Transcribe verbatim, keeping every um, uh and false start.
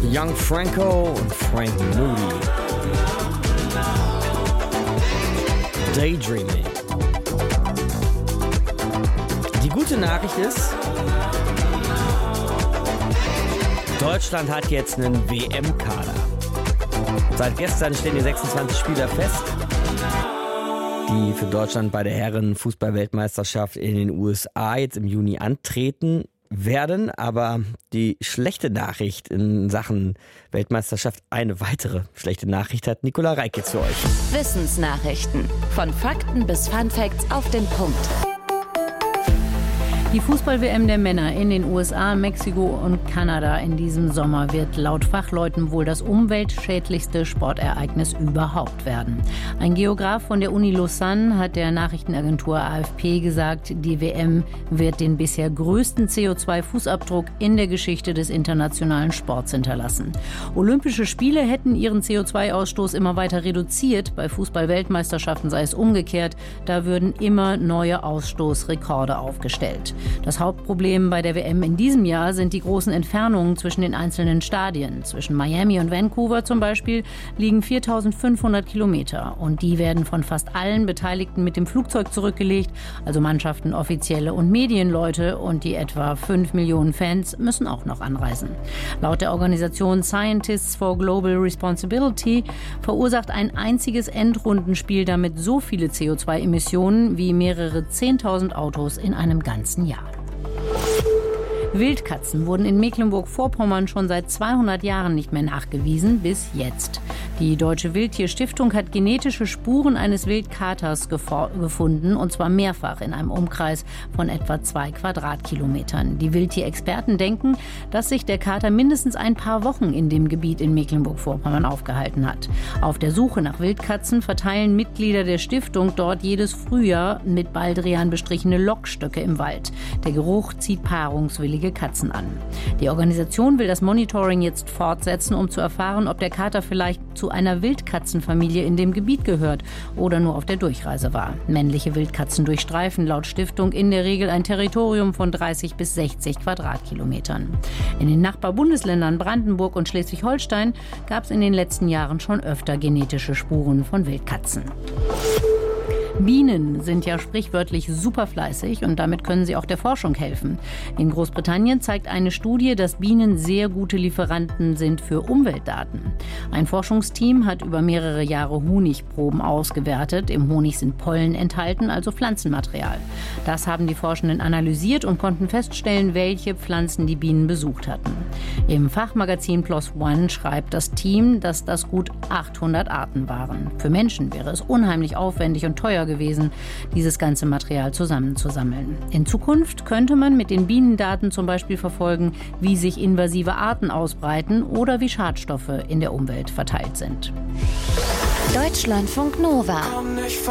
Young Franco und Frank Moody. Daydreaming. Die gute Nachricht ist, Deutschland hat jetzt einen W M-Kader. Seit gestern stehen die sechsundzwanzig Spieler fest, die für Deutschland bei der Herren-Fußball-Weltmeisterschaft in den U S A jetzt im Juni antreten werden. Aber die schlechte Nachricht in Sachen Weltmeisterschaft, eine weitere schlechte Nachricht hat Nicola Reik jetzt für euch. Wissensnachrichten. Von Fakten bis Funfacts auf den Punkt. Die Fußball-W M der Männer in den U S A, Mexiko und Kanada in diesem Sommer wird laut Fachleuten wohl das umweltschädlichste Sportereignis überhaupt werden. Ein Geograf von der Uni Lausanne hat der Nachrichtenagentur A F P gesagt, die W M wird den bisher größten C O zwei Fußabdruck in der Geschichte des internationalen Sports hinterlassen. Olympische Spiele hätten ihren C O zwei Ausstoß immer weiter reduziert. Bei Fußball-Weltmeisterschaften sei es umgekehrt. Da würden immer neue Ausstoßrekorde aufgestellt. Das Hauptproblem bei der W M in diesem Jahr sind die großen Entfernungen zwischen den einzelnen Stadien. Zwischen Miami und Vancouver zum Beispiel liegen viertausendfünfhundert Kilometer. Und die werden von fast allen Beteiligten mit dem Flugzeug zurückgelegt. Also Mannschaften, Offizielle und Medienleute. Und die etwa fünf Millionen Fans müssen auch noch anreisen. Laut der Organisation Scientists for Global Responsibility verursacht ein einziges Endrundenspiel damit so viele C O zwei Emissionen wie mehrere zehntausend Autos in einem ganzen Jahr. Wildkatzen wurden in Mecklenburg-Vorpommern schon seit zweihundert Jahren nicht mehr nachgewiesen, bis jetzt. Die Deutsche Wildtierstiftung hat genetische Spuren eines Wildkaters gefo- gefunden, und zwar mehrfach in einem Umkreis von etwa zwei Quadratkilometern. Die Wildtierexperten denken, dass sich der Kater mindestens ein paar Wochen in dem Gebiet in Mecklenburg-Vorpommern aufgehalten hat. Auf der Suche nach Wildkatzen verteilen Mitglieder der Stiftung dort jedes Frühjahr mit Baldrian bestrichene Lockstöcke im Wald. Der Geruch zieht paarungswillige Katzen an. Die Organisation will das Monitoring jetzt fortsetzen, um zu erfahren, ob der Kater vielleicht zu einer Wildkatzenfamilie in dem Gebiet gehört oder nur auf der Durchreise war. Männliche Wildkatzen durchstreifen laut Stiftung in der Regel ein Territorium von dreißig bis sechzig Quadratkilometern. In den Nachbarbundesländern Brandenburg und Schleswig-Holstein gab es in den letzten Jahren schon öfter genetische Spuren von Wildkatzen. Bienen sind ja sprichwörtlich super fleißig und damit können sie auch der Forschung helfen. In Großbritannien zeigt eine Studie, dass Bienen sehr gute Lieferanten sind für Umweltdaten. Ein Forschungsteam hat über mehrere Jahre Honigproben ausgewertet. Im Honig sind Pollen enthalten, also Pflanzenmaterial. Das haben die Forschenden analysiert und konnten feststellen, welche Pflanzen die Bienen besucht hatten. Im Fachmagazin PLOS ONE schreibt das Team, dass das gut achthundert Arten waren. Für Menschen wäre es unheimlich aufwendig und teuer gewesen, dieses ganze Material zusammenzusammeln. In Zukunft könnte man mit den Bienendaten zum Beispiel verfolgen, wie sich invasive Arten ausbreiten oder wie Schadstoffe in der Umwelt verteilt sind. Deutschlandfunk Nova.